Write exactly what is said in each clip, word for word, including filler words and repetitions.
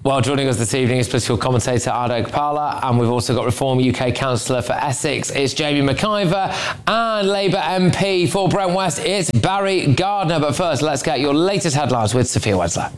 Well, joining us this evening is political commentator Ado Gopala, and we've also got Reform U K councillor for Essex, it's Jamie McIver, and Labour M P for Brent West, it's Barry Gardiner. But first, let's get your latest headlines with Sophia Wedsler.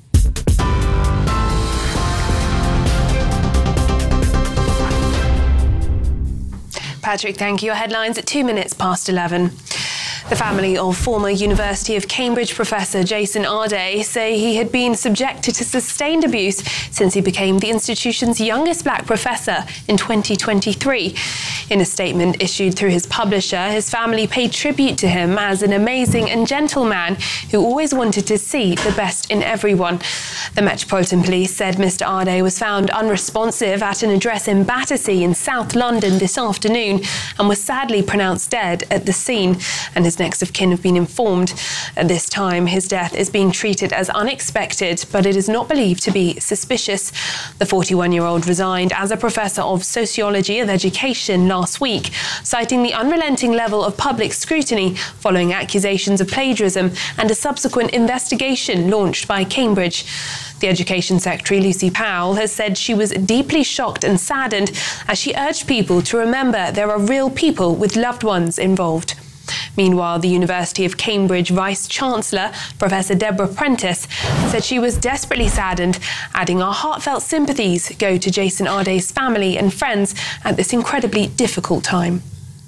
Patrick, thank you. Your headlines at two minutes past eleven. The family of former University of Cambridge professor Jason Arday say he had been subjected to sustained abuse since he became the institution's youngest black professor in twenty twenty-three. In a statement issued through his publisher, his family paid tribute to him as an amazing and gentle man who always wanted to see the best in everyone. The Metropolitan Police said Mister Arday was found unresponsive at an address in Battersea in South London this afternoon and was sadly pronounced dead at the scene, and his next of kin have been informed. At this time, his death is being treated as unexpected, but it is not believed to be suspicious. The forty-one-year-old resigned as a professor of sociology of education last week, citing the unrelenting level of public scrutiny following accusations of plagiarism and a subsequent investigation launched by Cambridge. The Education Secretary, Lucy Powell, has said she was deeply shocked and saddened as she urged people to remember there are real people with loved ones involved. Meanwhile, the University of Cambridge Vice-Chancellor, Professor Deborah Prentice, said she was desperately saddened, adding our heartfelt sympathies go to Jason Arday's family and friends at this incredibly difficult time.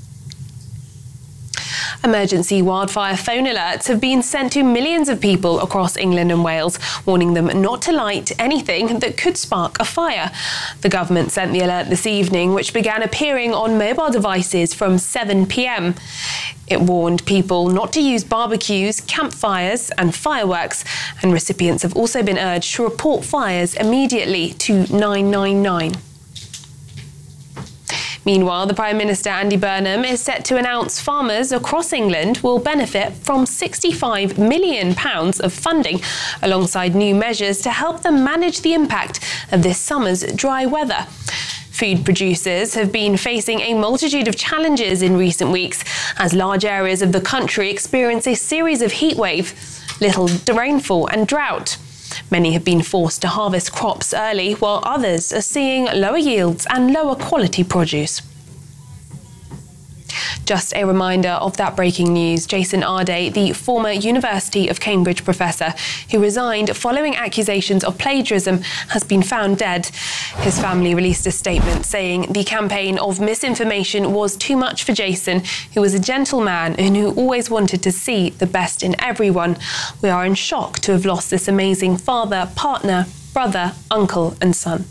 Emergency wildfire phone alerts have been sent to millions of people across England and Wales, warning them not to light anything that could spark a fire. The government sent the alert this evening, which began appearing on mobile devices from seven p.m. It warned people not to use barbecues, campfires and fireworks, and recipients have also been urged to report fires immediately to nine nine nine. Meanwhile, the Prime Minister Andy Burnham is set to announce farmers across England will benefit from sixty-five million pounds of funding, alongside new measures to help them manage the impact of this summer's dry weather. Food producers have been facing a multitude of challenges in recent weeks as large areas of the country experience a series of heatwave, little rainfall and drought. Many have been forced to harvest crops early, while others are seeing lower yields and lower quality produce. Just a reminder of that breaking news. Jason Arday, the former University of Cambridge professor who resigned following accusations of plagiarism, has been found dead. His family released a statement saying the campaign of misinformation was too much for Jason, who was a gentle man and who always wanted to see the best in everyone. We are in shock to have lost this amazing father, partner, brother, uncle and son.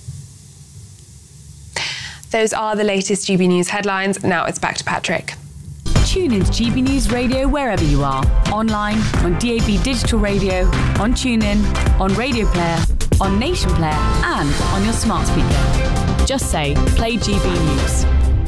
Those are the latest G B News headlines. Now it's back to Patrick. Tune into G B News Radio wherever you are. Online, on D A B Digital Radio, on TuneIn, on Radio Player, on Nation Player and on your smart speaker. Just say, play G B News.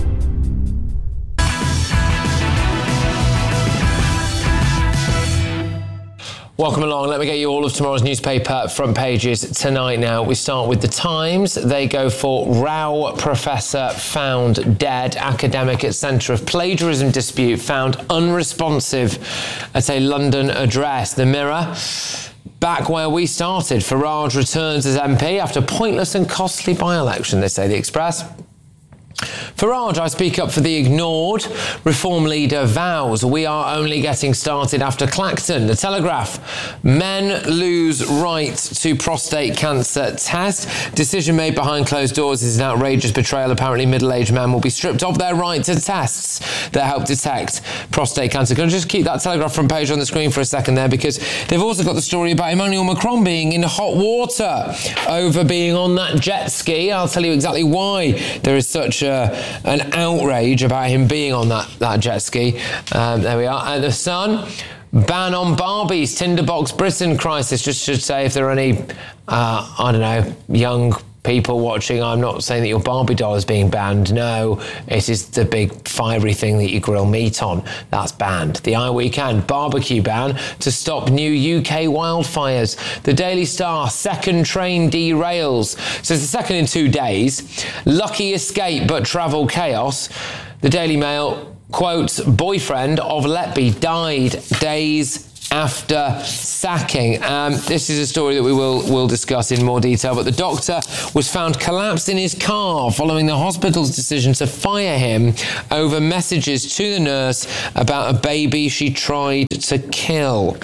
Welcome along. Let me get you all of tomorrow's newspaper front pages tonight now. We start with The Times. They go for row professor found dead. Academic at centre of plagiarism dispute found unresponsive at a London address. The Mirror. Back where we started. Farage returns as M P after pointless and costly by-election, they say. The Express. Farage, I speak up for the ignored. Reform leader vows we are only getting started after Clacton. The Telegraph, men lose right to prostate cancer test. Decision made behind closed doors is an outrageous betrayal. Apparently middle-aged men will be stripped of their right to tests that help detect prostate cancer. Can I just keep that Telegraph front page on the screen for a second there, because they've also got the story about Emmanuel Macron being in hot water over being on that jet ski. I'll tell you exactly why there is such a an outrage about him being on that, that jet ski. Um, there we are. And The Sun, ban on Barbies, Tinderbox Britain crisis. Just should say, if there are any, uh, I don't know, young people watching, I'm not saying that your Barbie doll is being banned. No, it is the big fiery thing that you grill meat on. That's banned. The I Weekend, barbecue ban to stop new U K wildfires. The Daily Star, second train derails. So it's the second in two days. Lucky escape, but travel chaos. The Daily Mail, quote, boyfriend of Letby died days after sacking. Um, this is a story that we will will discuss in more detail, but the doctor was found collapsed in his car following the hospital's decision to fire him over messages to the nurse about a baby she tried to kill.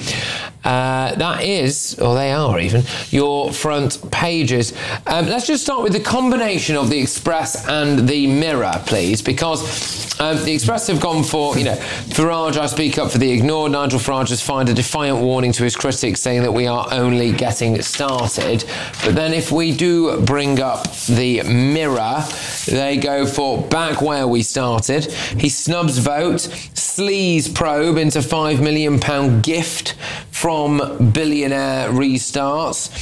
Uh, that is, or they are even, your front pages. Um, let's just start with the combination of the Express and the Mirror, please, because um, the Express have gone for, you know, Farage, I speak up for the ignored. Nigel Farage has fired a defiant warning to his critics saying that we are only getting started. But then if we do bring up the Mirror, they go for back where we started. He snubs vote, sleaze probe into five million pound gift from billionaire restarts.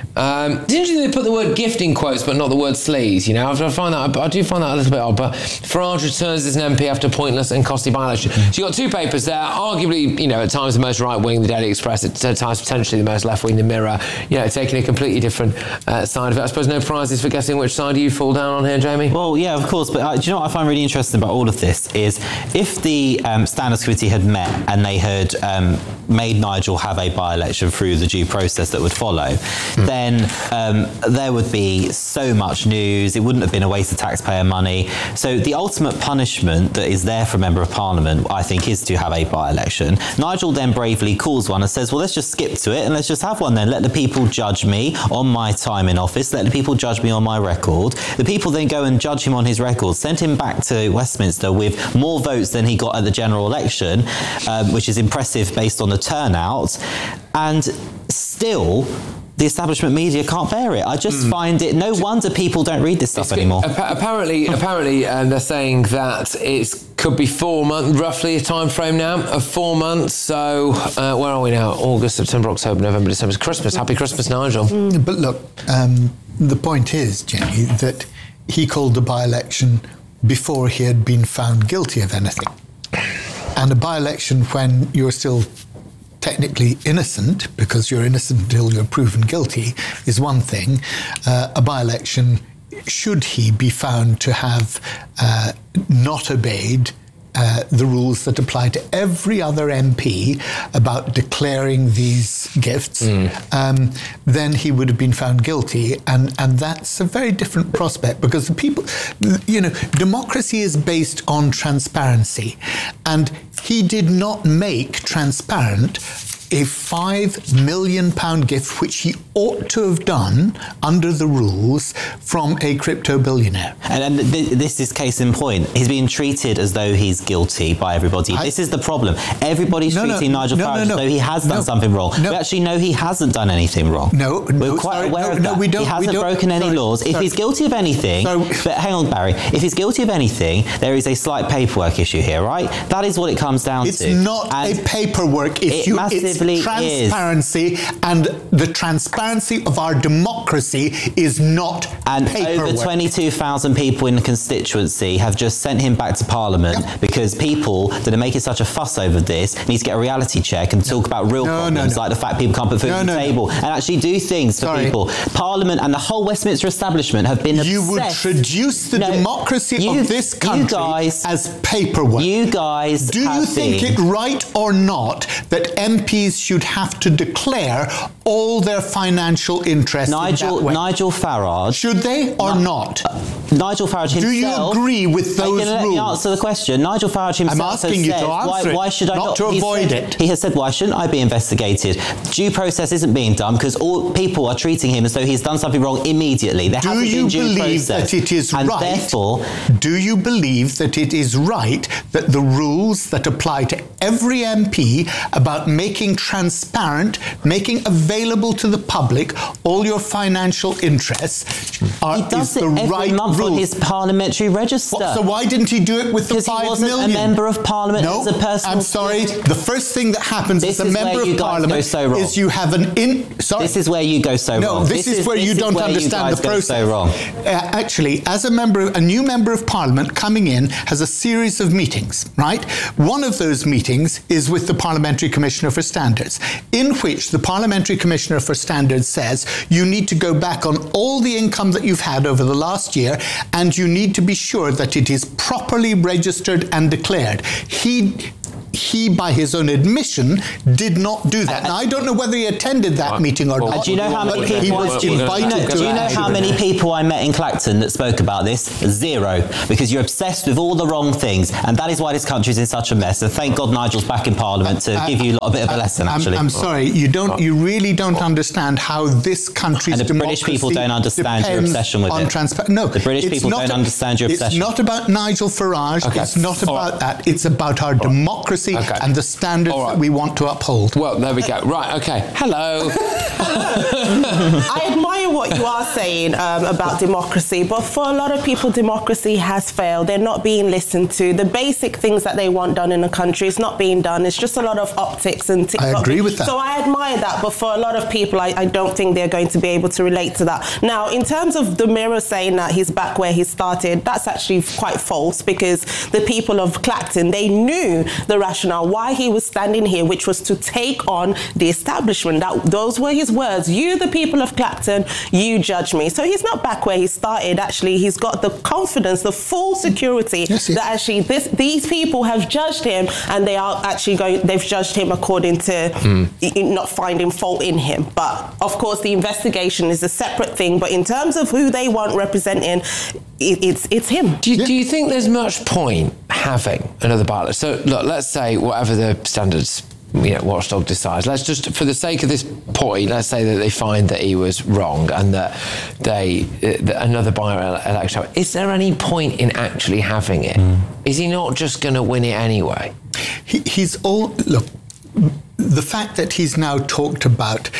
Um, it's interesting they put the word gift in quotes, but not the word sleaze. You know, I find that I do find that a little bit odd. But Farage returns as an M P after pointless and costly by-election. So you've got two papers there, arguably, you know, at times the most right-wing, the Daily Express, at times potentially the most left-wing, the Mirror. You know, taking a completely different uh, side of it. I suppose no prizes for guessing which side you fall down on here, Jamie. Well, yeah, of course. But uh, do you know what I find really interesting about all of this is if the um, Standards Committee had met and they had um, made Nigel have a by-election through the due process that would follow, mm. then um, there would be so much news. It wouldn't have been a waste of taxpayer money. So the ultimate punishment that is there for a Member of Parliament, I think, is to have a by-election. Nigel then bravely calls one and says, well, let's just skip to it and let's just have one then. Let the people judge me on my time in office. Let the people judge me on my record. The people then go and judge him on his record, send him back to Westminster with more votes than he got at the general election, um, which is impressive based on the turnout. And still, the establishment media can't bear it. I just mm. find it, no wonder people don't read this stuff it's anymore. Appa- apparently, apparently, um, they're saying that it could be four months, roughly a time frame now of four months. So uh, where are we now? August, September, October, November, December. It's Christmas. Happy Christmas, Nigel. Mm. But look, um, the point is, Jenny, that he called the by-election before he had been found guilty of anything. And a by-election when you're still technically innocent, because you're innocent until you're proven guilty, is one thing. Uh, a by-election, should he be found to have uh, not obeyed uh, the rules that apply to every other M P about declaring these gifts, mm. um, then he would have been found guilty. And, and that's a very different prospect, because the people, you know, democracy is based on transparency. And he did not make transparent a five million pound gift, which he ought to have done under the rules, from a crypto billionaire. And, and th- this is case in point. He's being treated as though he's guilty by everybody. I, this is the problem. Everybody's no, treating no, Nigel no, Farage no, no, as though he has done no, something wrong. No. We actually know he hasn't done anything wrong. No, We're no, quite sorry, aware no, of no, that. we don't, he hasn't we don't, broken any sorry, laws. If sorry. he's guilty of anything, so, but hang on, Barry, if he's guilty of anything, there is a slight paperwork issue here, right? That is what it comes down it's to. It's not and a paperwork issue. It massively it's transparency. Is. And the transparency of our democracy is not and paperwork. Over twenty-two thousand people in the constituency have just sent him back to Parliament yep. because people that are making such a fuss over this need to get a reality check and talk about real no, problems no, no. like the fact people can't put food no, on the no, table no. and actually do things for Sorry. people. Parliament and the whole Westminster establishment have been you obsessed. You would traduce the no, democracy you, of this country you guys, as paperwork. You guys Do you think been. it right or not that M Ps should have to declare all their financial interests Nigel, in that way? Nigel Farage. Should they or Ni- not? Uh, Nigel Farage himself. Do you agree with those let rules? Me answer the question. Nigel Farage himself. I'm asking you said, to answer why, it, why should I not, not to avoid said, it. He has said, why shouldn't I be investigated? Due process isn't being done because all people are treating him as though he's done something wrong immediately. There do hasn't you been due believe process. that it is and right? Therefore, do you believe that it is right that the rules that apply to every M P about making transparent, making available to the public all your financial interests are he does is it the every right month rules? on his parliamentary register. What, so why didn't he do it with the five he wasn't million? a member of Parliament. No, as a personal I'm sorry. The first thing that happens this as a is member where you of guys Parliament go so wrong. is you have an in. Sorry, this is where you go so no, wrong. No, this, this is where this you is don't where understand you the process. So wrong. Uh, actually, as a member, a new member of Parliament coming in has a series of meetings. Right. One of those meetings is with the Parliamentary Commissioner for Standards, in which the Parliamentary Commissioner for Standards says you need to go back on all the income that you've had over the last year, and you need to be sure that it is properly registered and declared. He he, by his own admission, did not do that. Now, I don't know whether he attended that Right. meeting or Well, not. Do you know how many but people? he was do you, invited do you know, to do you know that. how many people I met in Clacton that spoke about this? Zero, because you're obsessed with all the wrong things, and that is why this country is in such a mess. So thank God Nigel's back in Parliament to I- give you a bit of a lesson. I'm, Actually, I'm sorry, you don't. You really don't understand how this country's And the British democracy people don't understand your depends obsession with on it. transpa- No, The British it's people not don't a- understand your obsession. It's not about Nigel Farage. Okay. It's not All about right. that. It's about our democracy Okay. and the standards All right. that we want to uphold. Well, there we go. Right, okay. Hello. I admire what you are saying um, about democracy, but for a lot of people, democracy has failed. They're not being listened to. The basic things that they want done in the country is not being done. It's just a lot of optics and TikTok. I agree with that. So I admire that, but for a lot of people, I, I don't think they're going to be able to relate to that. Now, in terms of the Mirror saying that he's back where he started, that's actually quite false, because the people of Clacton, they knew the rationale why he was standing here, which was to take on the establishment. That those were his words. You, the people of Clacton, you judge me. So he's not back where he started. Actually, he's got the confidence, the full security Yes, yes. that actually this, these people have judged him, and they are actually going. They've judged him according to Mm. i- not finding fault in him. But of course, the investigation is a separate thing. But in terms of who they want representing, it, it's it's him. Do you, do you think there's much point having another ballot? So, look, let's say whatever the standards, you know, Watchdog decides. Let's just, for the sake of this point, let's say that they find that he was wrong and that they uh, that another by-election. Is there any point in actually having it? Mm. Is he not just going to win it anyway? He, he's all look. The fact that he's now talked about,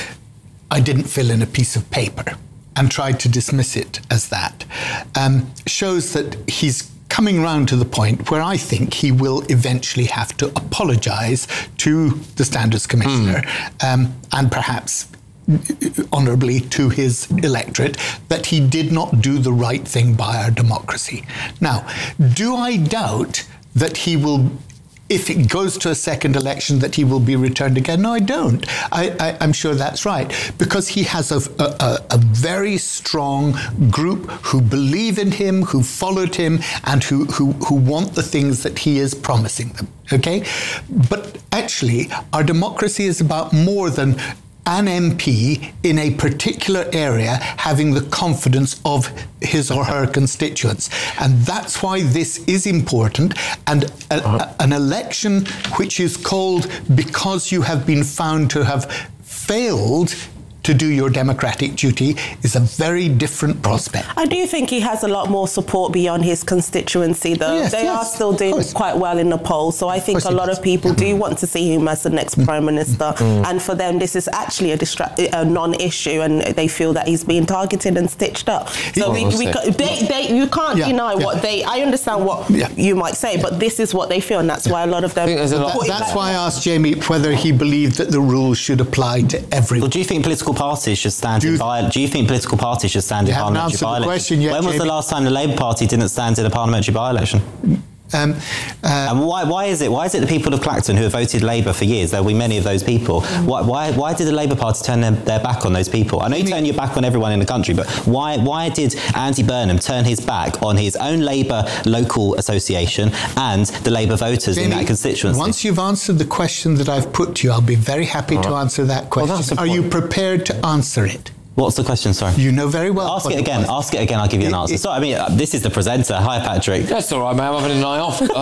I didn't fill in a piece of paper, and tried to dismiss it as that, um, shows that he's coming round to the point where I think he will eventually have to apologise to the Standards Commissioner, mm. um, and perhaps honourably to his electorate, that he did not do the right thing by our democracy. Now, do I doubt that he will, if it goes to a second election, that he will be returned again? No, I don't. I, I, I'm sure that's right, because he has a, a, a very strong group who believe in him, who followed him, and who, who, who want the things that he is promising them, okay? But actually, our democracy is about more than an M P in a particular area having the confidence of his or her constituents. And that's why this is important. And a, a, an election which is called because you have been found to have failed to do your democratic duty is a very different prospect. I do think he has a lot more support beyond his constituency, though. Yes, they yes, are still doing quite well in the polls, so I think a he lot does. of people do want to see him as the next Mm. Prime Minister, Mm. and for them this is actually a, distra- a non-issue, and they feel that he's being targeted and stitched up. So we, we, ca- they, they, you can't Yeah, deny yeah. what they... I understand what Yeah. you might say, but this is what they feel, and that's why a lot of them... I think there's a lot- put it That's back. why I asked Jamie whether he believed that the rules should apply to everyone. Well, do you think political parties should stand Do in you- viol- Do you think political parties should stand You in haven't parliamentary answered the by-elections? question yet, When was Jamie. the last time the Labour Party didn't stand in a parliamentary by-election? Um, uh, And why, why is it? Why is it the people of Clacton who have voted Labour for years? There will be many of those people. Why, why, why did the Labour Party turn their, their back on those people? I know you turn your back on everyone in the country, but why, why did Andy Burnham turn his back on his own Labour local association and the Labour voters in Jamie, that constituency? Once you've answered the question that I've put to you, I'll be very happy to answer that question. that's the Are you point. prepared to answer it? What's the question? Sorry. You know very well. Ask what it again. was. Ask it again. I'll give you an It- answer. it- Sorry, I mean, uh, this is the presenter. Hi, Patrick. That's all right, mate. I'm having a night off. um,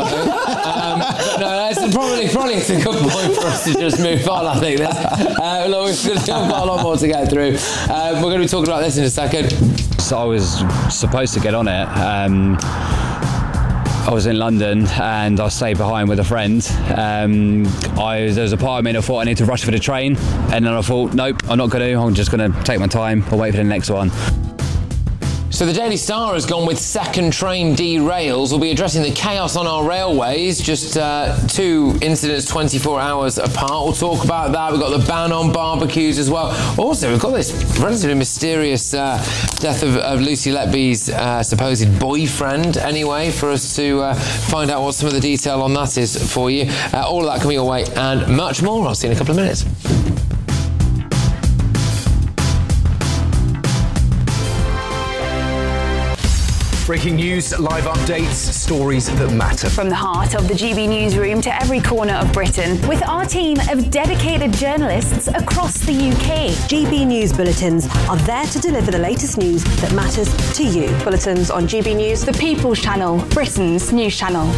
but no, that's probably probably a good point for us to just move on. I think. That's, uh, look, we've still got a lot more to get through. Um, we're going to be talking about this in a second. So I was supposed to get on it. Um, I was in London and I stayed behind with a friend. Um, I, there was a part of me that thought I need to rush for the train, and then I thought, nope, I'm not going to. I'm just going to take my time. I'll wait for the next one. So the Daily Star has gone with second train derails. We'll be addressing the chaos on our railways. Just uh, two incidents twenty-four hours apart. We'll talk about that. We've got the ban on barbecues as well. Also, we've got this relatively mysterious uh, death of, of Lucy Letby's uh, supposed boyfriend, anyway, for us to uh, find out what some of the detail on that is for you. Uh, all of that coming your way and much more. I'll see you in a couple of minutes. Breaking news, live updates, stories that matter. From the heart of the G B newsroom to every corner of Britain, with our team of dedicated journalists across the U K. G B News Bulletins are there to deliver the latest news that matters to you. Bulletins on G B News, the People's Channel, Britain's news channel.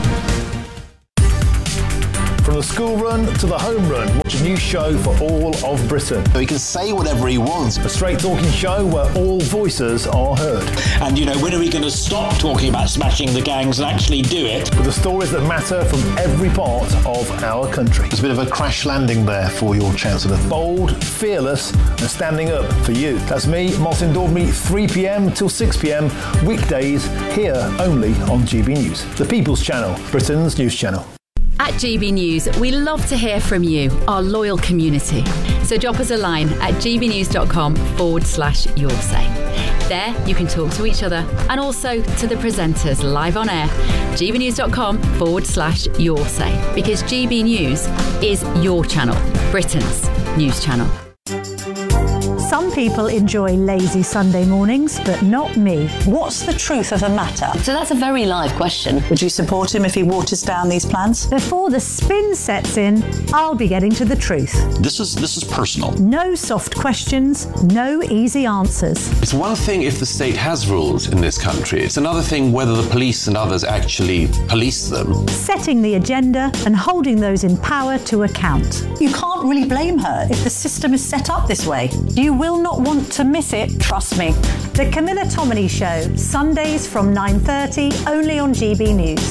From the school run to the home run, watch a new show for all of Britain. He can say whatever he wants. A straight talking show where all voices are heard. And, you know, when are we going to stop talking about smashing the gangs and actually do it? With the stories that matter from every part of our country. There's a bit of a crash landing there for your Chancellor. Bold, fearless and standing up for you. That's me, Martin Daubney, three p.m. till six p.m. weekdays here only on G B News. The People's Channel, Britain's news channel. At G B News, we love to hear from you, our loyal community. So drop us a line at gbnews.com forward slash your say. There, you can talk to each other and also to the presenters live on air. gbnews.com forward slash your say. Because G B News is your channel, Britain's news channel. Some people enjoy lazy Sunday mornings, but not me. What's the truth of the matter? So that's a very live question. Would you support him if he waters down these plans? Before the spin sets in, I'll be getting to the truth. This is this is personal. No soft questions, no easy answers. It's one thing if the state has rules in this country. It's another thing whether the police and others actually police them. Setting the agenda and holding those in power to account. You can't really blame her if the system is set up this way. You will not want to miss it, trust me. The Camilla Tominey Show, Sundays from nine thirty, only on G B News.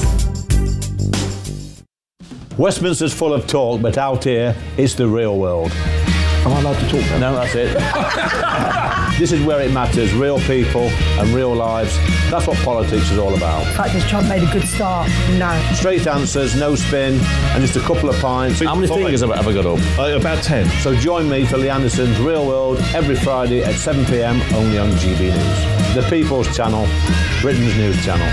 Westminster's full of talk, but out here, it's the real world. Am I allowed to talk now? No, that's it. This is where it matters, real people and real lives. That's what politics is all about. In fact, has Trump made a good start? No. Straight answers, no spin, and just a couple of pints. How many fingers have I ever got up? Uh, about ten. So join me for Lee Anderson's Real World every Friday at seven p.m. only on G B News. The People's Channel, Britain's news channel.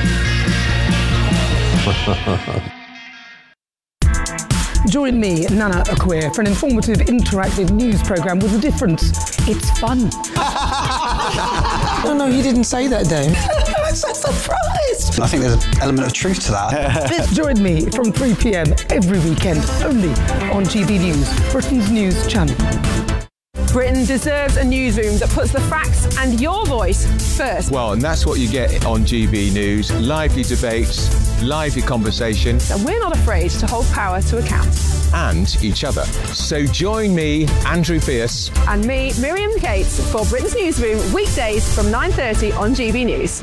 Join me, Nana Akua, for an informative, interactive news programme with a difference. It's fun. No, no, you didn't say that, Dave. I'm so surprised. I think there's an element of truth to that. Join me from three p.m. every weekend, only on G B News, Britain's news channel. Britain deserves a newsroom that puts the facts and your voice first. Well, and that's what you get on G B News. Lively debates, lively conversation. And we're not afraid to hold power to account. And each other. So join me, Andrew Pierce. And me, Miriam Cates, for Britain's Newsroom, weekdays from nine thirty on G B News.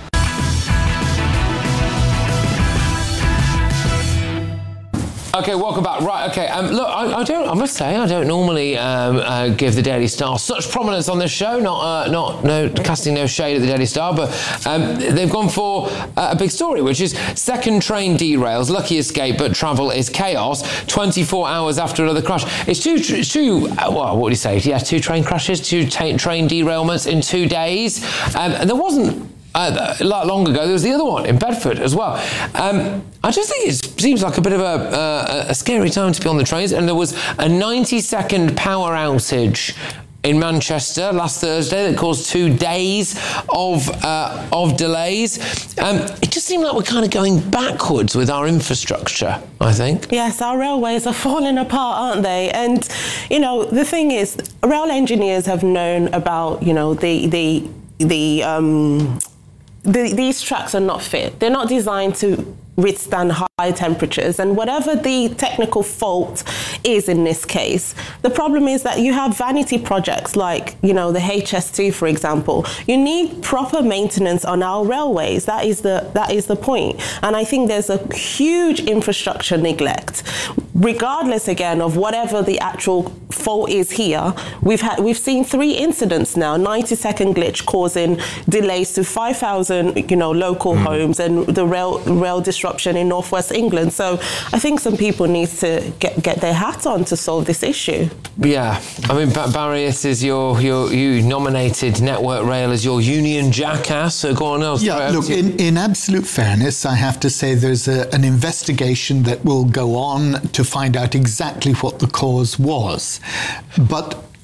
Okay, welcome back. Right, okay. Um, look, I, I don't. I must say, I don't normally um, uh, give the Daily Star such prominence on this show. Not, uh, not, no, casting no shade at the Daily Star, but um, they've gone for uh, a big story, which is second train derails, lucky escape, but travel is chaos. twenty-four hours after another crash. It's two, it's two. Uh, well, what do you say? Yeah, two train crashes, two ta- train derailments in two days, um, and there wasn't. Uh, like long ago, there was the other one in Bedford as well. Um, I just think it seems like a bit of a, uh, a scary time to be on the trains. And there was a ninety second power outage in Manchester last Thursday that caused two days of uh, of delays. Um, it just seemed like we're kind of going backwards with our infrastructure, I think. Yes, our railways are falling apart, aren't they? And, you know, the thing is, rail engineers have known about, you know, the, the, the, um, The, these tracks are not fit. They're not designed to withstand high temperatures, and whatever the technical fault is in this case, the problem is that you have vanity projects like, you know, the H S two, for example. You need proper maintenance on our railways. That is the that is the point. And I think there's a huge infrastructure neglect. Regardless, again, of whatever the actual fault is here, we've had we've seen three incidents now, ninety second glitch causing delays to five thousand, you know, local mm. homes, and the rail rail disruption in northwest England. So I think some people need to get get their hat on to solve this issue. Yeah, I mean, Barry, this is your your you nominated Network Rail as your union jackass. So go on, else. Yeah, look, in, in absolute fairness, I have to say there's a, an investigation that will go on to find out exactly what the cause was. But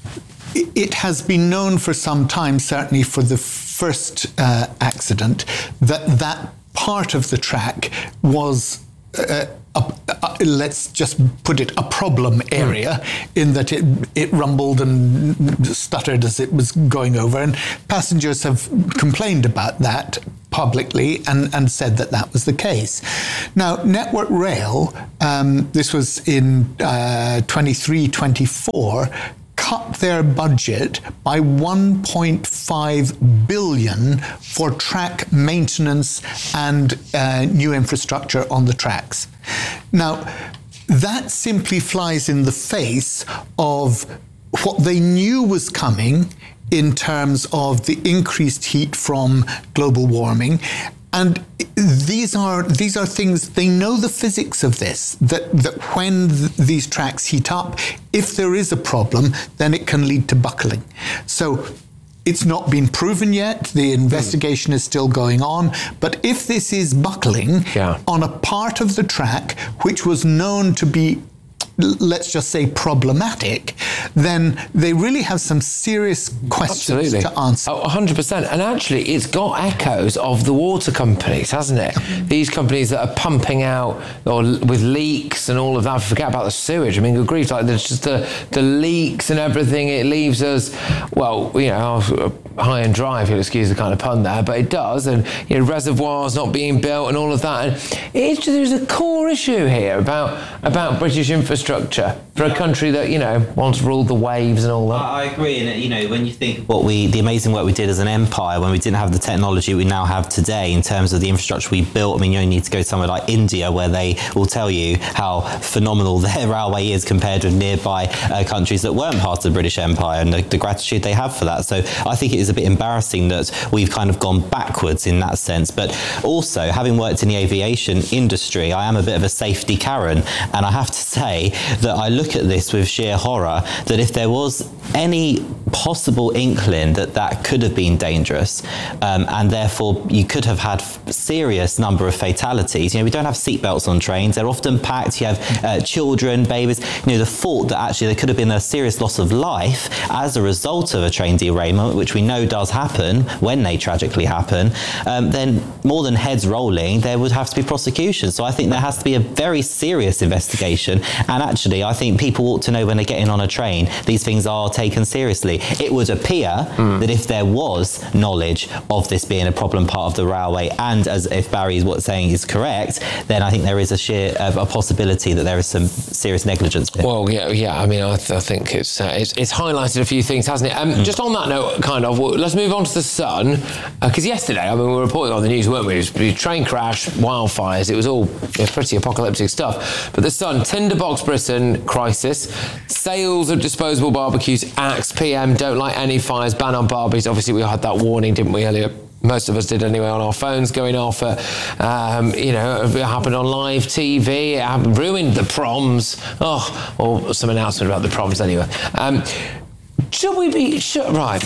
it has been known for some time, certainly for the first uh, accident, that that part of the track was, uh, a, a, let's just put it, a problem area, mm. in that it, it rumbled and stuttered as it was going over. And passengers have complained about that publicly and, and said that that was the case. Now, Network Rail, um, this was in uh, twenty-three twenty-four, cut their budget by one point five billion for track maintenance and uh, new infrastructure on the tracks. Now, that simply flies in the face of what they knew was coming in terms of the increased heat from global warming. And these are these are things, they know the physics of this, that, that when th- these tracks heat up, if there is a problem, then it can lead to buckling. So it's not been proven yet, the investigation mm. is still going on, but if this is buckling yeah. on a part of the track which was known to be, let's just say, problematic, then they really have some serious questions Absolutely. to answer. Oh, one hundred percent. And actually, it's got echoes of the water companies, hasn't it? These companies that are pumping out, or with leaks and all of that. Forget about the sewage. I mean, good grief, like there's just the, the leaks and everything. It leaves us, well, you know, high and dry, if you'll excuse the kind of pun there, but it does. And, you know, reservoirs not being built and all of that. And it's just, there's a core issue here about, about British infrastructure. Structure for a country that, you know, once ruled the waves and all that. I agree, and you know, when you think what we, the amazing work we did as an empire, when we didn't have the technology we now have today in terms of the infrastructure we built. I mean, you only need to go somewhere like India, where they will tell you how phenomenal their railway is compared with nearby uh, countries that weren't part of the British Empire, and the, the gratitude they have for that. So I think it is a bit embarrassing that we've kind of gone backwards in that sense. But also, having worked in the aviation industry, I am a bit of a safety Karen, and I have to say that I look at this with sheer horror, that if there was any possible inkling that that could have been dangerous, um, and therefore you could have had serious number of fatalities. You know, we don't have seatbelts on trains. They're often packed. You have uh, children, babies. You know, the thought that actually there could have been a serious loss of life as a result of a train derailment, which we know does happen when they tragically happen, um, then more than heads rolling, there would have to be prosecution. So I think there has to be a very serious investigation. And actually, I think people ought to know when they're getting on a train, these things are taken seriously. It would appear mm. that if there was knowledge of this being a problem part of the railway, and as if Barry's what's saying is correct, then I think there is a sheer uh, a possibility that there is some serious negligence here. Well, yeah, yeah. I mean, I, th- I think it's, uh, it's it's highlighted a few things, hasn't it? Um, mm. Just on that note, kind of, well, let's move on to the Sun, because uh, yesterday, I mean, we were reporting on the news, weren't we? It was a train crash, wildfires. It was all you know, pretty apocalyptic stuff. But the Sun, Tinderbox Britain crisis, sales of disposable barbecues axed. P M don't like any fires, ban on barbies. Obviously, we had that warning, didn't we, earlier? Most of us did anyway, on our phones going off. Uh, um, you know, it happened on live T V. It happened, ruined the proms. Oh, or some announcement about the proms anyway. Um, should we be should, right?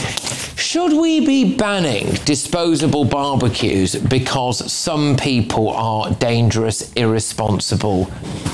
Should we be banning disposable barbecues because some people are dangerous, irresponsible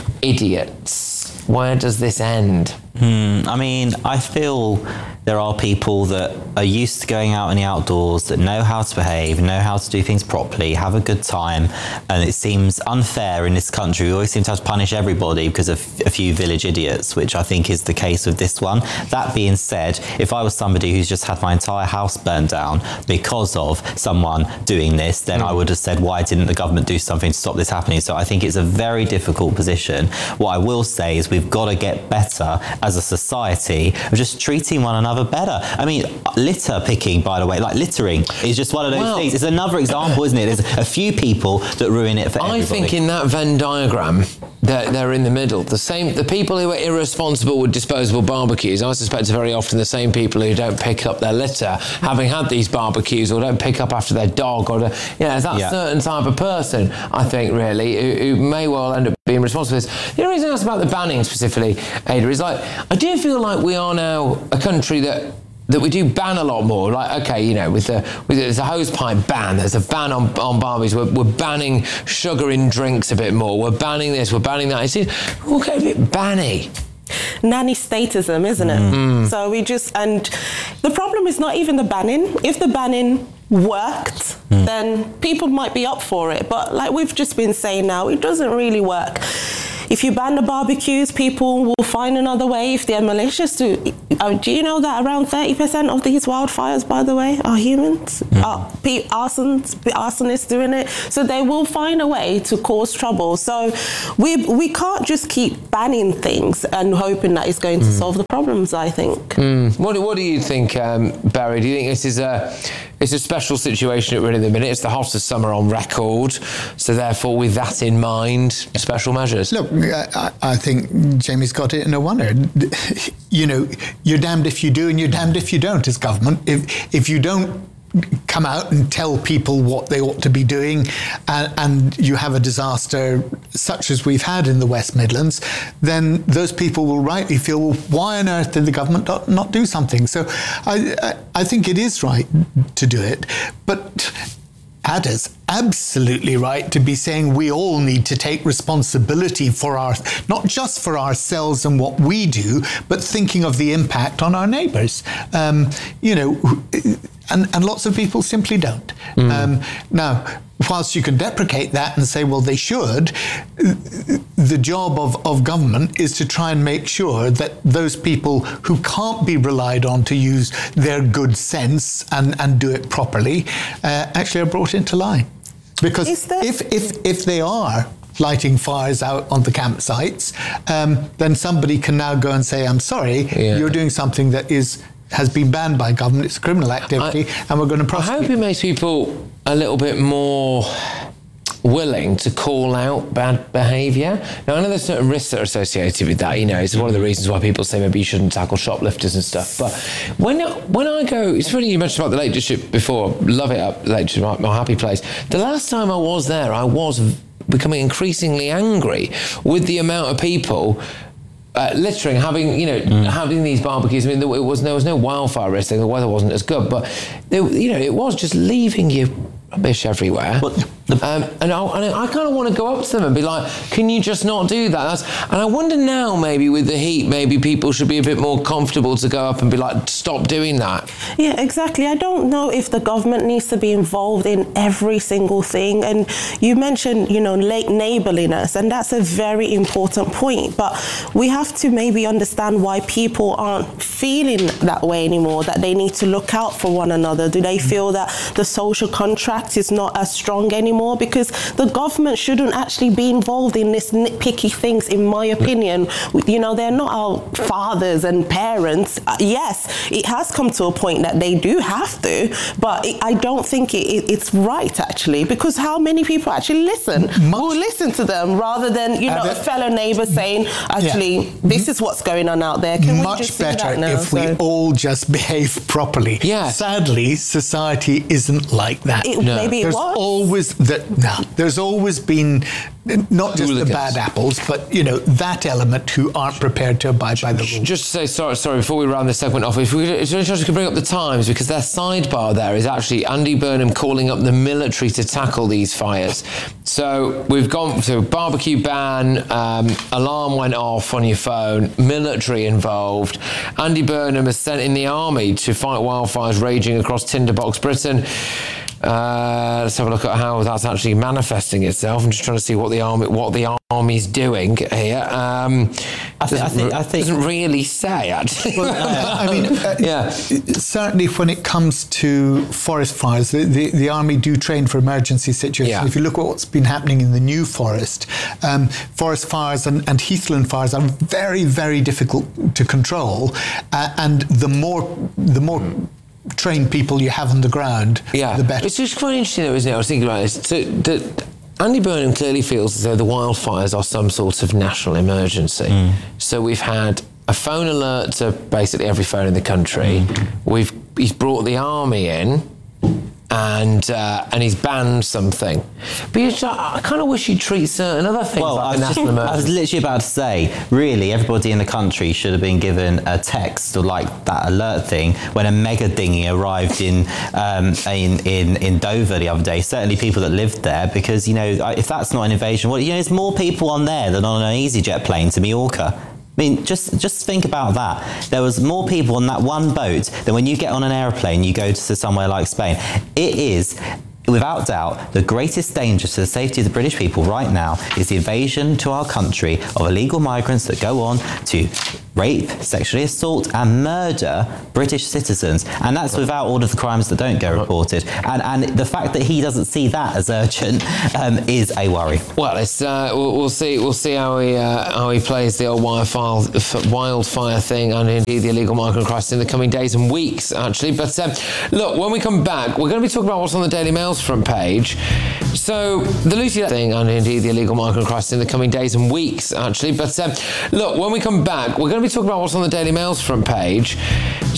idiots? Where does this end? Hmm, I mean, I feel there are people that are used to going out in the outdoors, that know how to behave, know how to do things properly, have a good time, and it seems unfair in this country. We always seem to have to punish everybody because of a few village idiots, which I think is the case with this one. That being said, if I was somebody who's just had my entire house burned down because of someone doing this, then mm. I would have said, why didn't the government do something to stop this happening? So I think it's a very difficult position. What I will say is we've got to get better as a society of just treating one another better. I mean, litter picking, by the way, like littering is just one of those well, things. It's another example, isn't it? There's a few people that ruin it for everybody. I think in that Venn diagram, they're, they're in the middle. The same, the people who are irresponsible with disposable barbecues, I suspect are very often the same people who don't pick up their litter, having had these barbecues, or don't pick up after their dog, or, you know, that yeah. certain type of person, I think, really, who, who may well end up being responsible for this. The only reason I asked about the banning specifically, Ada, is like, I do feel like we are now a country that that we do ban a lot more. Like, okay, you know, with the with there's a hose pipe ban, there's a ban on, on barbies, we're, we're banning sugar in drinks a bit more, we're banning this, we're banning that. It's just, we'll get a bit banny. nanny statism, isn't it? Mm. So we just, and the problem is not even the banning. If the banning worked, mm. then people might be up for it. But like we've just been saying now, it doesn't really work. If you ban the barbecues, people will find another way if they're malicious to... Uh, do you know that around thirty percent of these wildfires, by the way, are humans? Mm. Are pe- arsons, arsonists doing it? So they will find a way to cause trouble. So we we can't just keep banning things and hoping that it's going to mm. solve the problems, I think. Mm. What, what do you think, um, Barry? Do you think this is a... It's a special situation at really the minute. It's the hottest summer on record. So therefore, with that in mind, special measures. Look, I, I think Jamie's got it in a wonder. You know, you're damned if you do and you're damned if you don't as government. If if you don't come out and tell people what they ought to be doing and, and you have a disaster such as we've had in the West Midlands, then those people will rightly feel, well, why on earth did the government not, not do something? So I, I, I think it is right to do it. But Ada's absolutely right to be saying we all need to take responsibility for our, not just for ourselves and what we do, but thinking of the impact on our neighbours. Um, you know, and, and lots of people simply don't. Mm. Um, now, whilst you can deprecate that and say, well, they should, the job of, of government is to try and make sure that those people who can't be relied on to use their good sense and, and do it properly uh, actually are brought into line. Because if, if, if they are lighting fires out on the campsites, um, then somebody can now go and say, I'm sorry, yeah. you're doing something that is has been banned by government, it's criminal activity, I, and we're going to prosecute. I hope it makes people a little bit more willing to call out bad behaviour. Now, I know there's certain risks that are associated with that, you know, it's one of the reasons why people say maybe you shouldn't tackle shoplifters and stuff, but when when I go, it's funny you mentioned about the Lake District before, love it up, Lake District, my, my happy place. The last time I was there, I was becoming increasingly angry with the amount of people Uh, littering, having you know, mm. having these barbecues. I mean, there was there was no wildfire risk. The weather wasn't as good, but there, you know, it was just leaving you rubbish everywhere. Um, and I, and I kind of want to go up to them and be like, "Can you just not do that?" That's, and I wonder now, maybe with the heat, maybe people should be a bit more comfortable to go up and be like, "Stop doing that." Yeah, exactly. I don't know if the government needs to be involved in every single thing. And you mentioned, you know, late neighbourliness, and that's a very important point. But we have to maybe understand why people aren't feeling that way anymore. That they need to look out for one another. Do they feel that the social contract is not as strong anymore? Because the government shouldn't actually be involved in this nitpicky things, in my opinion. You know, they're not our fathers and parents. Uh, yes, it has come to a point that they do have to, but it, I don't think it, it, it's right, actually, because how many people actually listen? Much, will listen to them rather than, you know, uh, a fellow neighbour saying, actually, yeah. this is what's going on out there. Can Much we just better that now, if so? we all just behave properly. Yeah. Sadly, society isn't like that. It, no. Maybe it There's was. always that. No, there's always been not just the bad apples, but you know that element who aren't prepared to abide by the rules. Just to say sorry, sorry before we round this segment off, if we could, it's interesting to bring up the Times because their sidebar there is actually Andy Burnham calling up the military to tackle these fires. So we've gone to barbecue ban, um, alarm went off on your phone, military involved. Andy Burnham has sent in the army to fight wildfires raging across Tinderbox, Britain. Uh, let's have a look at how that's actually manifesting itself. I'm just trying to see what the army, what the army's doing here. Um, I, th- I think, I think doesn't really say actually. Well, uh, I mean, uh, yeah. Certainly, when it comes to forest fires, the, the, the army do train for emergency situations. Yeah. If you look at what's been happening in the New Forest, um, forest fires and, and heathland fires are very, very difficult to control, uh, and the more the more trained people you have on the ground, yeah. the better. It's just quite interesting though, isn't it? I was thinking about this. So the, Andy Burnham clearly feels as though the wildfires are some sort of national emergency. Mm. So we've had a phone alert to basically every phone in the country. Mm. We've he's brought the army in, and uh, and he's banned something. But you just, I kind of wish he'd treat certain other things well, like a national just, emergency. I was literally about to say, really, everybody in the country should have been given a text or like that alert thing when a mega dinghy arrived in um, in, in in Dover the other day. Certainly people that lived there, because, you know, if that's not an invasion, well, you know, there's more people on there than on an EasyJet plane to Mallorca. I mean, just just think about that. There was more people on that one boat than when you get on an aeroplane, you go to somewhere like Spain. It is, without doubt, the greatest danger to the safety of the British people right now is the invasion to our country of illegal migrants that go on to rape, sexually assault and murder British citizens. And that's without all of the crimes that don't get reported. And and the fact that he doesn't see that as urgent um, is a worry. Well, it's uh, we'll, we'll see we'll see how he uh, how he plays the old wildfire, wildfire thing and indeed the illegal migrant crisis in the coming days and weeks, actually. But um, look, when we come back, we're going to be talking about what's on the Daily Mail's front page. So the Lucy thing and indeed the illegal migrant crisis in the coming days and weeks, actually. But um, look, when we come back, we're going to be talking about what's on the Daily Mail's front page.